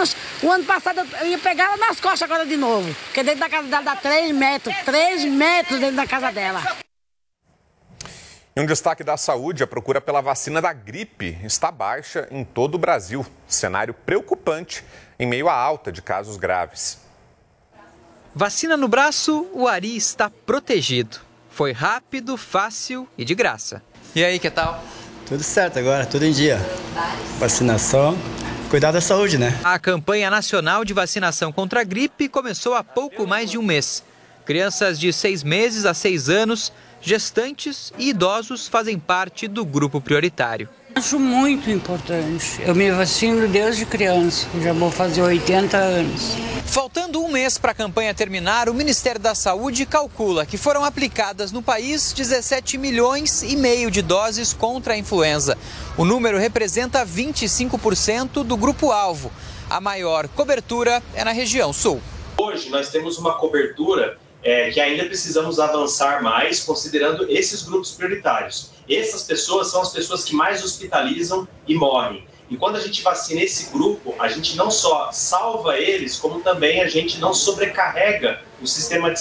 anos, o ano passado eu ia pegar ela nas costas agora de novo. Porque dentro da casa dela dá 3 metros dentro da casa dela. Em um destaque da saúde, a procura pela vacina da gripe está baixa em todo o Brasil. Cenário preocupante em meio à alta de casos graves. Vacina no braço, o Ari está protegido. Foi rápido, fácil e de graça. E aí, que tal? Tudo certo agora, tudo em dia. Vacinação, cuidar da saúde, né? A campanha nacional de vacinação contra a gripe começou há pouco mais de um mês. Crianças de 6 meses a 6 anos, gestantes e idosos fazem parte do grupo prioritário. Acho muito importante. Eu me vacino desde criança, já vou fazer 80 anos. Faltando um mês para a campanha terminar, o Ministério da Saúde calcula que foram aplicadas no país 17,5 milhões de doses contra a influenza. O número representa 25% do grupo-alvo. A maior cobertura é na região sul. Hoje nós temos uma cobertura que ainda precisamos avançar mais, considerando esses grupos prioritários. Essas pessoas são as pessoas que mais hospitalizam e morrem. E quando a gente vacina esse grupo, a gente não só salva eles, como também a gente não sobrecarrega o sistema de